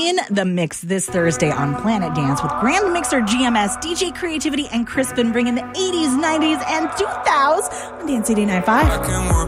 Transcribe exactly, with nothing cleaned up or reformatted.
in the mix this Thursday on Planet Dance with Grand Mixer G M S, D J Creativity, and Crispin bringing the eighties, nineties, and two thousands on Dance eighty-nine point five.